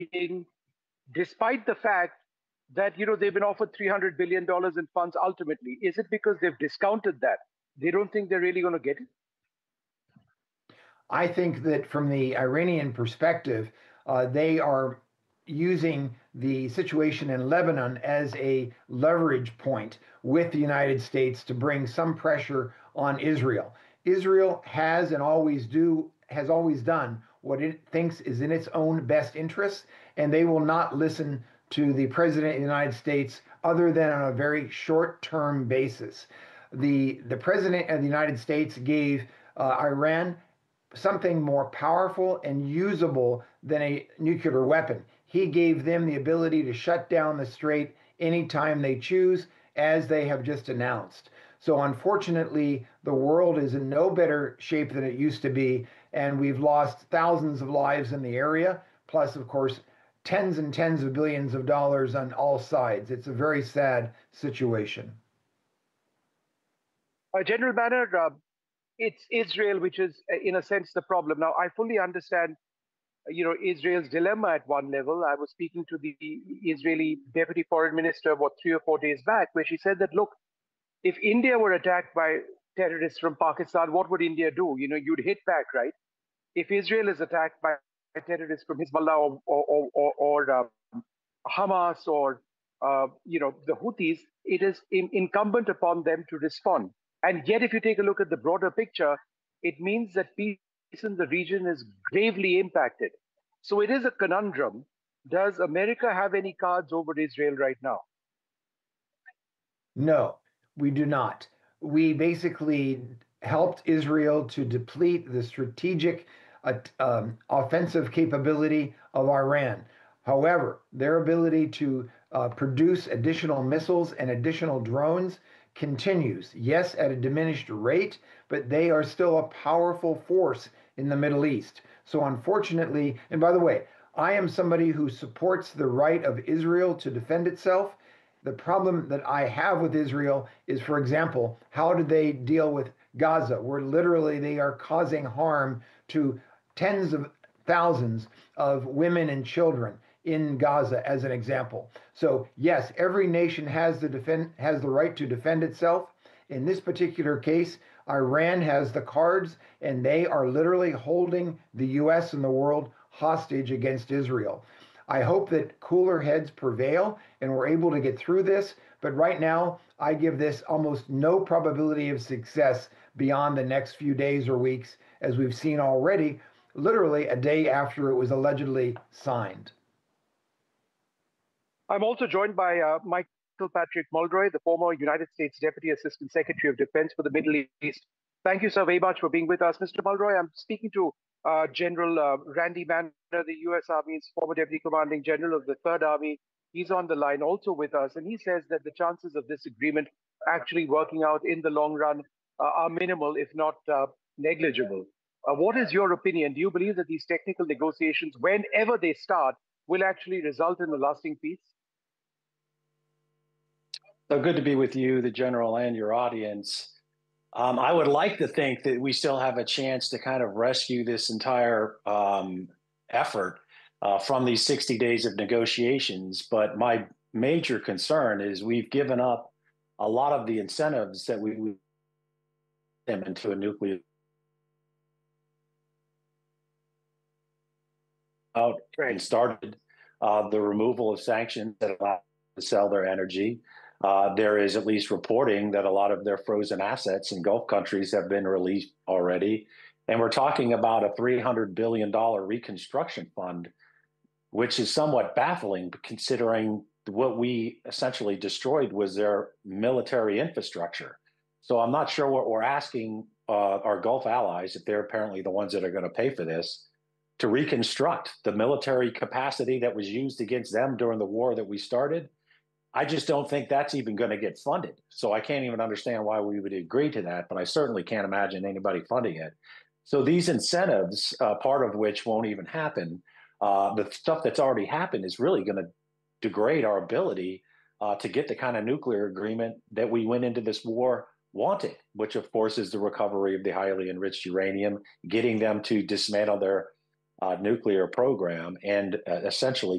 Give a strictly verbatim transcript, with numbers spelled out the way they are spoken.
despite the fact that, you know, they've been offered three hundred billion dollars in funds ultimately? Is it because they've discounted that? They don't think they're really going to get it? I think that from the Iranian perspective, uh, they are using the situation in Lebanon as a leverage point with the United States to bring some pressure on Israel. Israel has and always do has always done what it thinks is in its own best interests, and they will not listen to the President of the United States other than on a very short-term basis. The the President of the United States gave uh, Iran something more powerful and usable than a nuclear weapon. He gave them the ability to shut down the strait anytime they choose, as they have just announced. So unfortunately, the world is in no better shape than it used to be, and we've lost thousands of lives in the area, plus, of course, tens and tens of billions of dollars on all sides. It's a very sad situation. Uh, General Banner, uh, it's Israel which is, uh, in a sense, the problem. Now, I fully understand, uh, you know, Israel's dilemma at one level. I was speaking to the Israeli Deputy Foreign Minister, what, three or four days back, where she said that, look, if India were attacked by terrorists from Pakistan, what would India do? You know, you'd hit back, right? If Israel is attacked by terrorists from Hezbollah or, or, or, or uh, Hamas or, uh, you know, the Houthis, it is in, incumbent upon them to respond. And yet, if you take a look at the broader picture, it means that peace in the region is gravely impacted. So it is a conundrum. Does America have any cards over Israel right now? No, we do not. We basically helped Israel to deplete the strategic uh, um, offensive capability of Iran. However, their ability to uh, produce additional missiles and additional drones continues. Yes, at a diminished rate, but they are still a powerful force in the Middle East. So, unfortunately, and by the way, I am somebody who supports the right of Israel to defend itself. The problem that I have with Israel is, for example, how do they deal with Gaza, where literally they are causing harm to tens of thousands of women and children in Gaza, as an example. So yes, every nation has the defend has the right to defend itself. In this particular case, Iran has the cards, and they are literally holding the U S and the world hostage against Israel. I hope that cooler heads prevail and we're able to get through this. But right now, I give this almost no probability of success beyond the next few days or weeks, as we've seen already, literally a day after it was allegedly signed. I'm also joined by uh, Michael Patrick Muldrow, the former United States Deputy Assistant Secretary of Defense for the Middle East. Thank you so very much for being with us. Mister Muldrow, I'm speaking to uh, General uh, Randy Manner, the U S Army's former Deputy Commanding General of the Third Army. He's on the line also with us, and he says that the chances of this agreement actually working out in the long run uh, are minimal, if not uh, negligible. Uh, what is your opinion? Do you believe that these technical negotiations, whenever they start, will actually result in a lasting peace? So good to be with you, the General, and your audience. Um, I would like to think that we still have a chance to kind of rescue this entire um, effort uh, from these sixty days of negotiations. But my major concern is we've given up a lot of the incentives that we would them into a nuclear out Right. and started uh, the removal of sanctions that allow them to sell their energy. Uh, there is at least reporting that a lot of their frozen assets in Gulf countries have been released already. And we're talking about a three hundred billion dollars reconstruction fund, which is somewhat baffling considering what we essentially destroyed was their military infrastructure. So I'm not sure what we're asking uh, our Gulf allies, if they're apparently the ones that are going to pay for this, to reconstruct the military capacity that was used against them during the war that we started. I just don't think that's even going to get funded. So I can't even understand why we would agree to that, but I certainly can't imagine anybody funding it. So these incentives, uh, part of which won't even happen, uh, the stuff that's already happened is really going to degrade our ability uh, to get the kind of nuclear agreement that we went into this war wanting, which of course is the recovery of the highly enriched uranium, getting them to dismantle their uh, nuclear program and uh, essentially